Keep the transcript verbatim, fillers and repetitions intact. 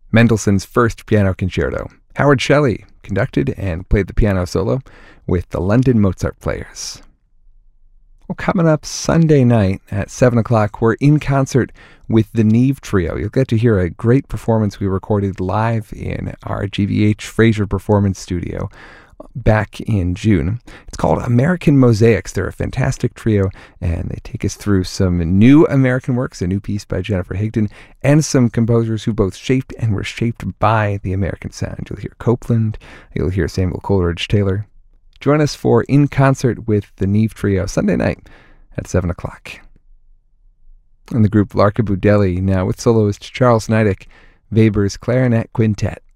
Mendelssohn's First Piano Concerto. Howard Shelley conducted and played the piano solo with the London Mozart Players. Well, coming up Sunday night at seven o'clock, we're in concert with the Neve Trio. You'll get to hear a great performance we recorded live in our G V H Fraser Performance Studio back in June. It's called American Mosaics. They're a fantastic trio, and they take us through some new American works, a new piece by Jennifer Higdon, and some composers who both shaped and were shaped by the American sound. You'll hear Copland, you'll hear Samuel Coleridge Taylor. Join us for In Concert with the Neve Trio Sunday night at seven o'clock. And the group L'Archibald now with soloist Charles Niedek, Weber's Clarinet Quintet.